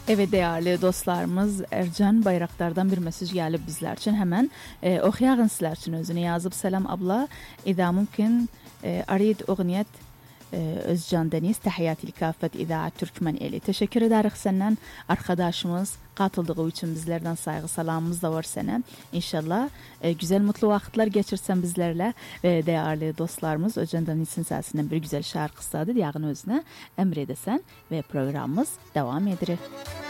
Evet değerli dostlarımız, Ercan Bayraktar'dan bir mesaj gelip bizler için hemen okuyağın sizler için özünü yazıp selam abla إذا ممكن أريد أغنية Özcan Deniz Tahiyyatı Kafet İzaa Türkmen eli. Teşekkür ederiz senden arkadaşımız katıldığı için bizlerden saygı salamımız da var sana. İnşallah güzel mutlu vakitler geçirsen bizlerle ve değerli dostlarımız Özcan Deniz'in sesinden bir güzel şarkısı da diyağın özüne emredesen ve programımız devam edilir.